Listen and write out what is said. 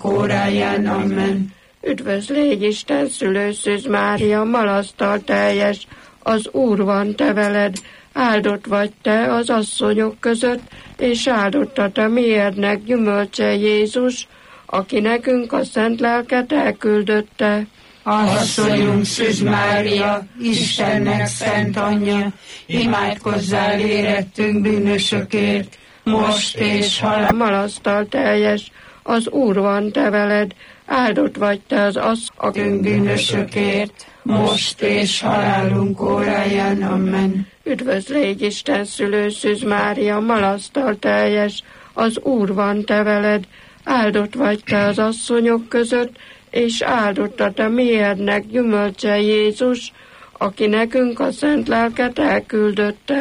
óráján. Amen. Üdvös légy Isten szülő Szűz Mária, malasztal teljes, az Úr van te veled, áldott vagy te az asszonyok között, és áldott a te méhednek gyümölcse Jézus, aki nekünk a szent lelket elküldötte. Asszonyunk Szűz Mária, Istennek szent anyja, imádkozzál érettünk bűnösökért, most és halál. Malasztal teljes, az Úr van te veled, áldott vagy te az asszonyunk bűnösökért, most és halálunk óráján. Amen. Üdvös légy Isten szülő Szűz Mária, malasztal teljes, az Úr van te veled, áldott vagy te az asszonyok között, és áldott a te méhednek gyümölcse Jézus, aki nekünk a szent lelket elküldötte.